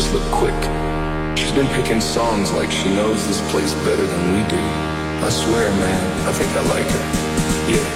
just look quick. She's been picking songs like she knows this place better than we do. I swear, man, I think I like her. Yeah.